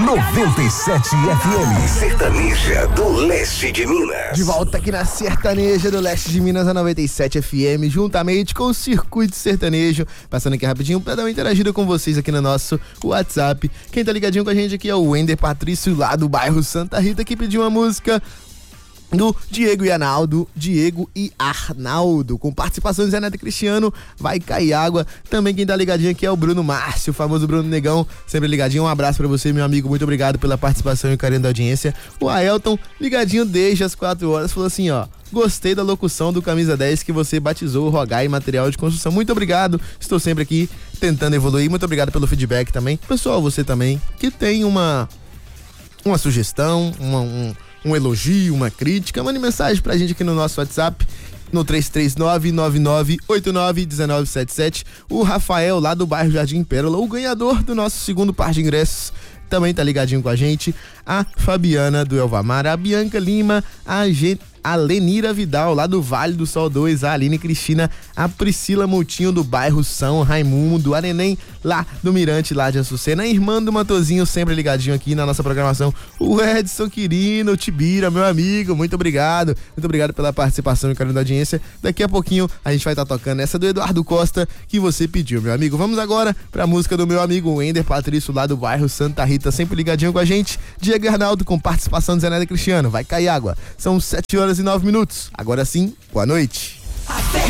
97 FM, Sertaneja do Leste de Minas. De volta aqui na Sertaneja do Leste de Minas, a 97 FM, juntamente com o Circuito Sertanejo. Passando aqui rapidinho pra dar uma interagida com vocês aqui no nosso WhatsApp. Quem tá ligadinho com a gente aqui é o Wender Patrício, lá do bairro Santa Rita, que pediu uma música do Diego e Arnaldo, com participação de Zé Neto e Cristiano, Vai Cair Água. Também quem tá ligadinho aqui é o Bruno Márcio, o famoso Bruno Negão, sempre ligadinho. Um abraço pra você, meu amigo, muito obrigado pela participação e carinho da audiência. O Aelton, ligadinho desde as 4 horas, falou assim, ó: gostei da locução do Camisa 10 que você batizou o Rogai Material de Construção. Muito obrigado, estou sempre aqui tentando evoluir. Muito obrigado pelo feedback também. Pessoal, você também que tem uma sugestão, um elogio, uma crítica, mande mensagem pra gente aqui no nosso WhatsApp, no 339-9989-1977. O Rafael, lá do bairro Jardim Pérola, o ganhador do nosso segundo par de ingressos, também tá ligadinho com a gente. A Fabiana do Elvamar, a Bianca Lima, a Lenira Vidal, lá do Vale do Sol 2, a Aline Cristina, a Priscila Moutinho, do bairro São Raimundo, a Neném, lá do Mirante, lá de Açucena, a irmã do Matozinho, sempre ligadinho aqui na nossa programação, o Edson Quirino, o Tibira, meu amigo, muito obrigado pela participação e carinho da audiência. Daqui a pouquinho a gente vai estar tocando essa do Eduardo Costa, que você pediu, meu amigo. Vamos agora pra música do meu amigo Wender Patrício, lá do bairro Santa Rita, sempre ligadinho com a gente. Diego e Arnaldo, com participação de Zé Neto e Cristiano, Vai Cair Água. São 7 horas e 9 minutos. Agora sim, boa noite.